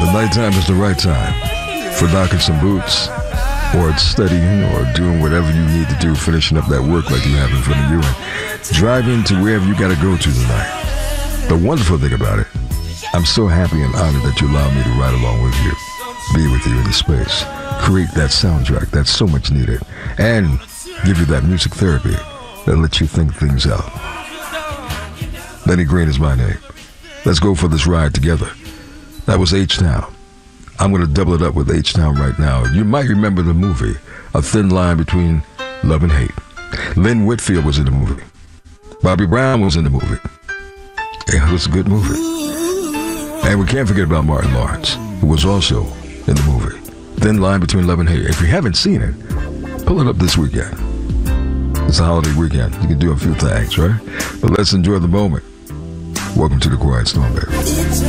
The nighttime is the right time for knocking some boots, or it's studying, or doing whatever you need to do, finishing up that work like you have in front of you, and driving to wherever you got to go to tonight. The wonderful thing about it, I'm so happy and honored that you allow me to ride along with you, be with you in the space, create that soundtrack that's so much needed, and give you that music therapy that lets you think things out. Lenny Green is my name. Let's go for this ride together. That was H-Town. I'm going to double it up with H-Town right now. You might remember the movie, A Thin Line Between Love and Hate. Lynn Whitfield was in the movie. Bobby Brown was in the movie. Yeah, it was a good movie. And we can't forget about Martin Lawrence, who was also in the movie. Thin Line Between Love and Hate. If you haven't seen it, pull it up this weekend. It's a holiday weekend. You can do a few things, right? But let's enjoy the moment. Welcome to the Quiet Storm, baby.